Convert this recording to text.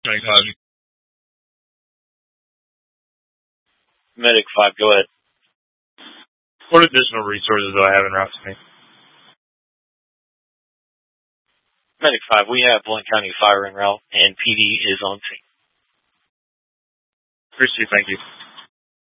Thanks, Hodge. Medic 5, go ahead. What additional resources do I have in route to me? Medic 5, we have Blount County Fire en route, and PD is on scene. Appreciate it. Thank you.